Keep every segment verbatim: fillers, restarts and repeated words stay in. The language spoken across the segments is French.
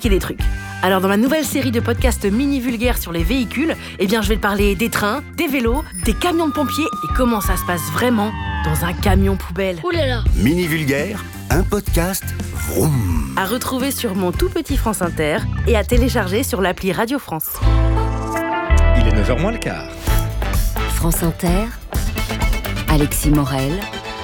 expliquer des trucs. Alors dans ma nouvelle série de podcasts mini vulgaires sur les véhicules, eh bien je vais te parler des trains, des vélos, des camions de pompiers et comment ça se passe vraiment dans un camion poubelle. Ouh là là. Mini vulgaire, un podcast vroom. À retrouver sur mon tout petit France Inter et à télécharger sur l'appli Radio France. Il est neuf heures moins le quart. France Inter, Alexis Morel,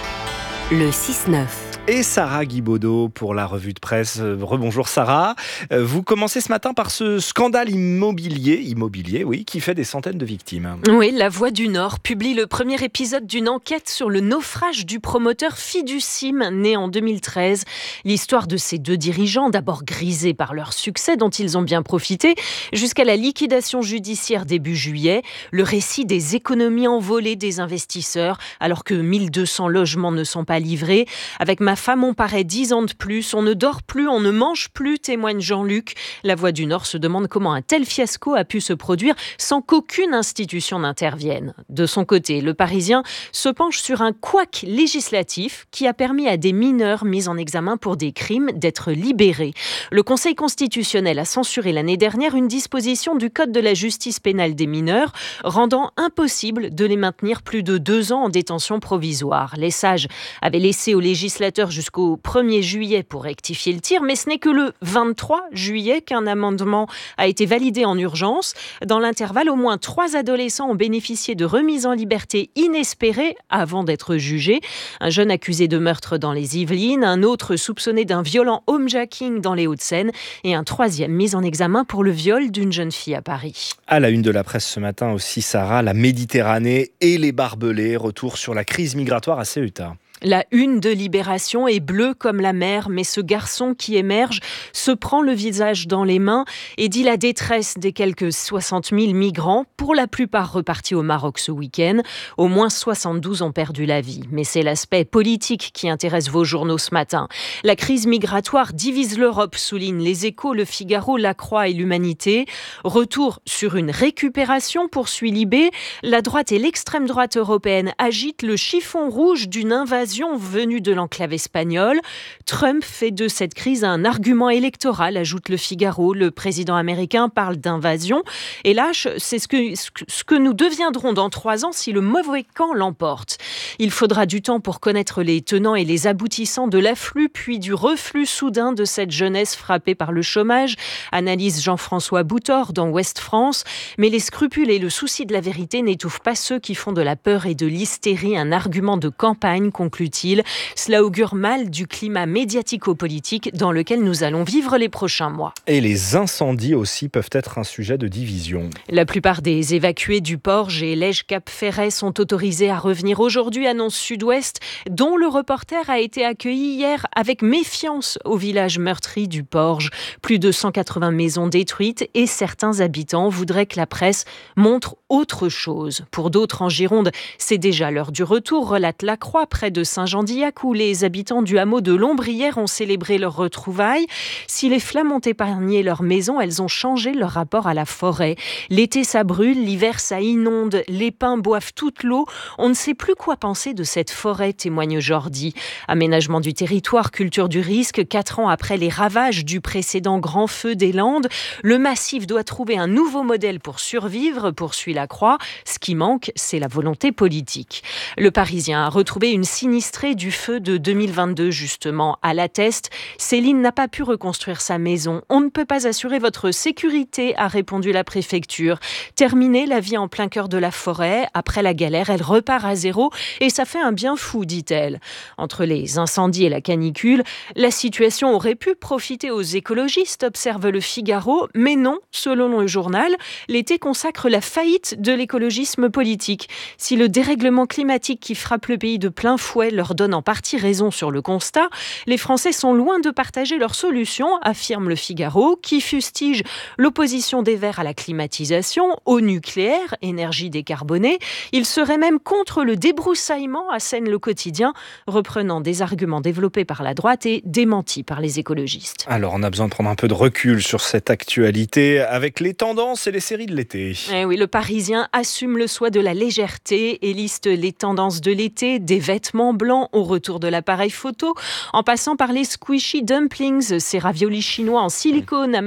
le six neuf. Et Sarah Guibaudot pour la revue de presse. Rebonjour Sarah. Vous commencez ce matin par ce scandale immobilier, immobilier, oui, qui fait des centaines de victimes. Oui, La Voix du Nord publie le premier épisode d'une enquête sur le naufrage du promoteur Fiducim, né en deux mille treize. L'histoire de ces deux dirigeants, d'abord grisés par leur succès dont ils ont bien profité, jusqu'à la liquidation judiciaire début juillet. Le récit des économies envolées des investisseurs, alors que mille deux cents logements ne sont pas livrés. Avec ma femme, on paraît dix ans de plus, on ne dort plus, on ne mange plus, témoigne Jean-Luc. La Voix du Nord se demande comment un tel fiasco a pu se produire sans qu'aucune institution n'intervienne. De son côté, le Parisien se penche sur un couac législatif qui a permis à des mineurs mis en examen pour des crimes d'être libérés. Le Conseil constitutionnel a censuré l'année dernière une disposition du Code de la justice pénale des mineurs, rendant impossible de les maintenir plus de deux ans en détention provisoire. Les sages avaient laissé aux législateurs jusqu'au premier juillet pour rectifier le tir, mais ce n'est que le vingt-trois juillet qu'un amendement a été validé en urgence. Dans l'intervalle, au moins trois adolescents ont bénéficié de remises en liberté inespérées avant d'être jugés. Un jeune accusé de meurtre dans les Yvelines, un autre soupçonné d'un violent homejacking dans les Hauts-de-Seine et un troisième mis en examen pour le viol d'une jeune fille à Paris. À la une de la presse ce matin aussi, Sarah, la Méditerranée et les barbelés. Retour sur la crise migratoire à Ceuta. La une de Libération est bleue comme la mer, mais ce garçon qui émerge se prend le visage dans les mains et dit la détresse des quelques soixante mille migrants, pour la plupart repartis au Maroc ce week-end. Au moins soixante-douze ont perdu la vie. Mais c'est l'aspect politique qui intéresse vos journaux ce matin. La crise migratoire divise l'Europe, soulignent Les Échos, Le Figaro, La Croix et l'Humanité. Retour sur une récupération, poursuit Libé. La droite et l'extrême droite européenne agitent le chiffon rouge d'une invasion venue de l'enclave espagnole. Trump fait de cette crise un argument électoral, ajoute Le Figaro. Le président américain parle d'invasion et lâche, c'est ce que, ce que nous deviendrons dans trois ans si le mauvais camp l'emporte. Il faudra du temps pour connaître les tenants et les aboutissants de l'afflux puis du reflux soudain de cette jeunesse frappée par le chômage, analyse Jean-François Boutor dans Ouest France. Mais les scrupules et le souci de la vérité n'étouffent pas ceux qui font de la peur et de l'hystérie un argument de campagne, conclut-il. Cela augure mal du climat médiatico-politique dans lequel nous allons vivre les prochains mois. Et les incendies aussi peuvent être un sujet de division. La plupart des évacués du Porge et Lège-Cap-Ferret sont autorisés à revenir aujourd'hui, annonce Sud-Ouest, dont le reporter a été accueilli hier avec méfiance au village meurtri du Porge. Plus de cent quatre-vingts maisons détruites et certains habitants voudraient que la presse montre autre chose. Pour d'autres en Gironde, c'est déjà l'heure du retour, relate La Croix, près de Saint-Jean-d'Illac, où les habitants du hameau de l'Ombrière ont célébré leurs retrouvailles. Si les flammes ont épargné leur maison, elles ont changé leur rapport à la forêt. L'été, ça brûle, l'hiver, ça inonde, les pins boivent toute l'eau. On ne sait plus quoi penser de cette forêt, témoigne Jordi. Aménagement du territoire, culture du risque, quatre ans après les ravages du précédent grand feu des Landes, le massif doit trouver un nouveau modèle pour survivre, poursuit La Croix. Ce qui manque, c'est la volonté politique. Le Parisien a retrouvé une sinistrée du feu de deux mille vingt-deux, justement. À La Teste, Céline n'a pas pu reconstruire sa maison. On ne peut pas assurer votre sécurité, a répondu la préfecture. Terminer la vie en plein cœur de la forêt. Après la galère, elle repart à zéro et ça fait un bien fou, dit-elle. Entre les incendies et la canicule, la situation aurait pu profiter aux écologistes, observe Le Figaro, mais non, selon le journal, l'été consacre la faillite de l'écologisme politique. Si le dérèglement climatique qui frappe le pays de plein fouet leur donne en partie raison sur le constat, les Français sont loin de partager leurs solutions, affirme Le Figaro, qui fustige l'opposition des Verts à la climatisation, au nucléaire, énergie décarbonée. Il serait même contre le débroussaillement, assène Le Quotidien, reprenant des arguments développés par la droite et démentis par les écologistes. Alors, on a besoin de prendre un peu de recul sur cette actualité avec les tendances et les séries de l'été. Eh oui, Le Parisien assume le choix de la légèreté et liste les tendances de l'été, des vêtements blancs au retour de l'appareil photo, en passant par les squishy dumplings, ces raviolis chinois en silicone